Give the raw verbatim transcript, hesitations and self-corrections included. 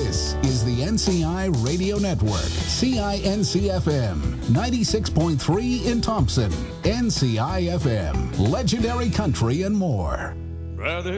This is the N C I Radio Network, C I N C F M, ninety-six point three in Thompson, N C I F M, Legendary Country and more. Brother.